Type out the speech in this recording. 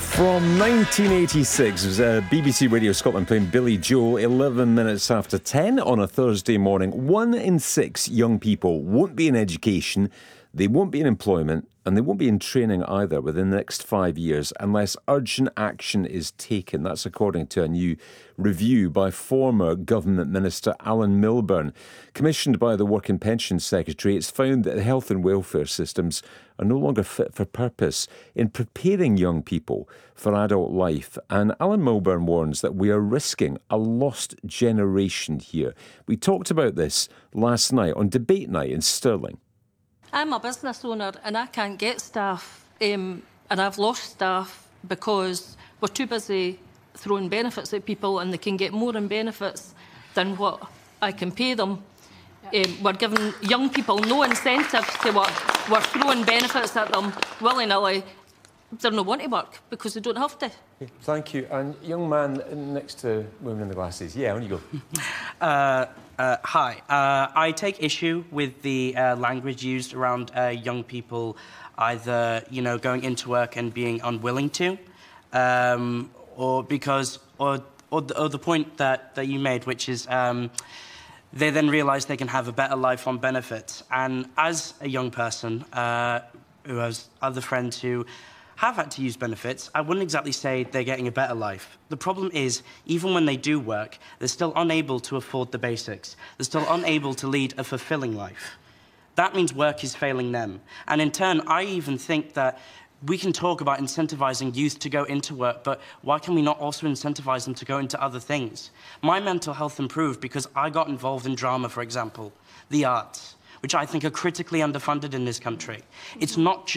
From 1986, it was BBC Radio Scotland playing Billy Joel, 11 minutes after 10 on a Thursday morning. 1 in 6 young people won't be in education, they won't be in employment, and they won't be in training either within the next 5 years unless urgent action is taken. That's according to a new review by former Government Minister Alan Milburn. Commissioned by the Work and Pensions Secretary, it's found that the health and welfare systems are no longer fit for purpose in preparing young people for adult life. And Alan Milburn warns that we are risking a lost generation here. We talked about this last night on Debate Night in Stirling. I'm a business owner and I can't get staff, and I've lost staff because we're too busy throwing benefits at people and they can get more in benefits than what I can pay them. We're giving young people no incentive to work. We're throwing benefits at them willy-nilly. They don't want to work because they don't have to. Thank you. And young man next to woman in the glasses. Yeah, on you go. Hi. I take issue with the language used around young people either, going into work and being unwilling to, or the point that you made, which is they then realise they can have a better life on benefits. And as a young person who has other friends who have had to use benefits, I wouldn't exactly say they're getting a better life. The problem is, even when they do work, they're still unable to afford the basics. They're still unable to lead a fulfilling life. That means work is failing them. And in turn, I even think that we can talk about incentivising youth to go into work, but why can we not also incentivise them to go into other things? My mental health improved because I got involved in drama, for example, the arts, which I think are critically underfunded in this country. It's not just